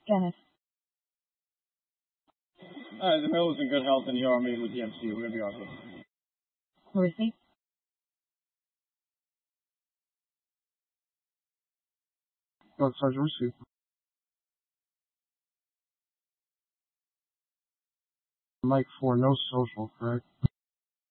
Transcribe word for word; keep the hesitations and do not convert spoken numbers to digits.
Dennis. Uh, the mill is in good health and you are meeting with the M C. We're going to be on it. Where is he? Oh, Sergeant Rusu. Mike for no social, correct?